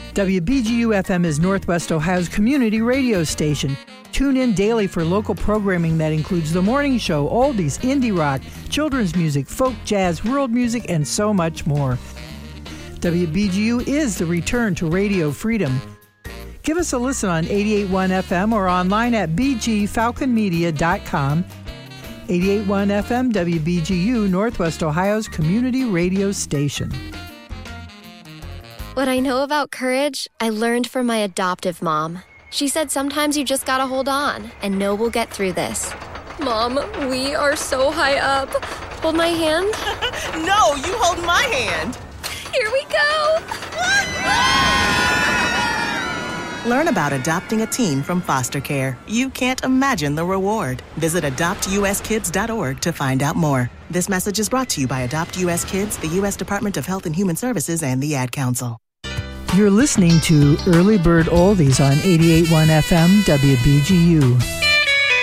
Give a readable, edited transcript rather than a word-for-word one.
WBGU-FM is Northwest Ohio's community radio station. Tune in daily for local programming that includes The Morning Show, oldies, indie rock, children's music, folk, jazz, world music, and so much more. WBGU is the return to radio freedom. Give us a listen on 88.1 FM or online at bgfalconmedia.com. 88.1 FM WBGU, Northwest Ohio's community radio station. What I know about courage, I learned from my adoptive mom. She said sometimes you just gotta hold on and know we'll get through this. Mom, we are so high up. Hold my hand. No, you hold my hand. Here we go. Learn about adopting a teen from foster care. You can't imagine the reward. Visit adoptuskids.org to find out more. This message is brought to you by Adopt U.S. Kids, the U.S. Department of Health and Human Services, and the Ad Council. You're listening to Early Bird Oldies on 88.1 FM WBGU.